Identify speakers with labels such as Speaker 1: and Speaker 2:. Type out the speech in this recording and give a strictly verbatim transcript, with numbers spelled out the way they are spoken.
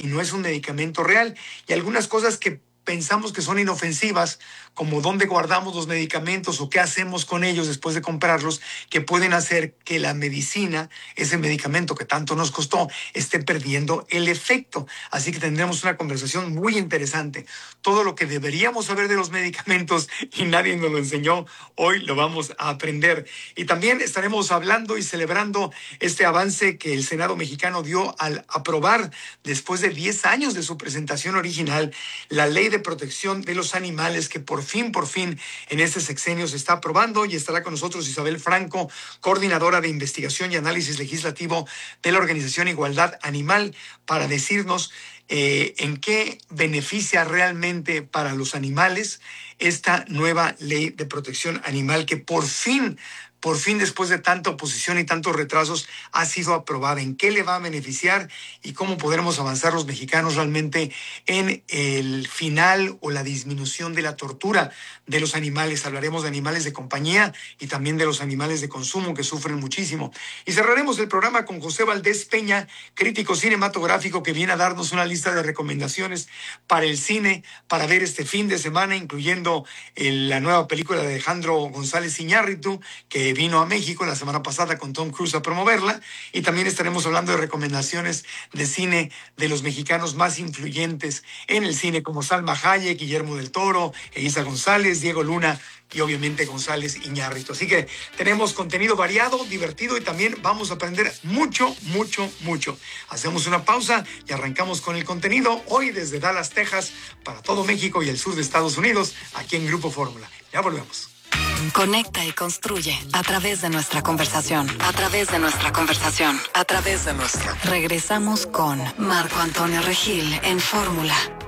Speaker 1: y no es un medicamento real. Y algunas cosas que pensamos que son inofensivas, como dónde guardamos los medicamentos o qué hacemos con ellos después de comprarlos, que pueden hacer que la medicina, ese medicamento que tanto nos costó, esté perdiendo el efecto. Así que tendremos una conversación muy interesante. Todo lo que deberíamos saber de los medicamentos y nadie nos lo enseñó, hoy lo vamos a aprender. Y también estaremos hablando y celebrando este avance que el Senado mexicano dio al aprobar, después de diez años de su presentación original, la Ley de Protección de los Animales, que por fin, por fin, en este sexenio se está aprobando. Y estará con nosotros Isabel Franco, coordinadora de investigación y análisis legislativo de la organización Igualdad Animal, para decirnos eh, en qué beneficia realmente para los animales esta nueva Ley de Protección Animal, que por fin, por fin, después de tanta oposición y tantos retrasos, ha sido aprobada. ¿En qué le va a beneficiar y cómo podremos avanzar los mexicanos realmente en el final o la disminución de la tortura de los animales? Hablaremos de animales de compañía y también de los animales de consumo, que sufren muchísimo. Y cerraremos el programa con José Valdés Peña, crítico cinematográfico, que viene a darnos una lista de recomendaciones para el cine, para ver este fin de semana, incluyendo el, la nueva película de Alejandro González Iñárritu, que vino a México la semana pasada con Tom Cruise a promoverla. Y también estaremos hablando de recomendaciones de cine de los mexicanos más influyentes en el cine, como Salma Hayek, Guillermo del Toro, Eiza González, Diego Luna y obviamente González Iñárritu. Así que tenemos contenido variado, divertido, y también vamos a aprender mucho, mucho, mucho. Hacemos una pausa y arrancamos con el contenido hoy desde Dallas, Texas, para todo México y el sur de Estados Unidos, aquí en Grupo Fórmula. Ya volvemos.
Speaker 2: Conecta y construye a través de nuestra conversación, a través de nuestra conversación, a través de nuestra. Regresamos con Marco Antonio Regil en Fórmula.